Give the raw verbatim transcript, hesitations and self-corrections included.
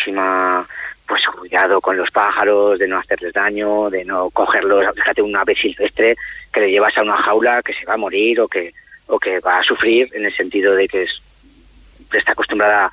máxima pues cuidado con los pájaros, de no hacerles daño, de no cogerlos. Fíjate, un ave silvestre que le llevas a una jaula que se va a morir o que o que va a sufrir, en el sentido de que es, está acostumbrada